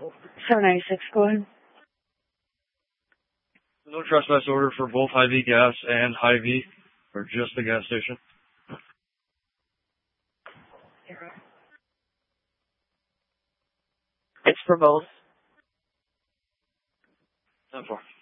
796, go ahead. No trespass order for both Hy-Vee gas and Hy-Vee, or just the gas station? It's for both. 10-4.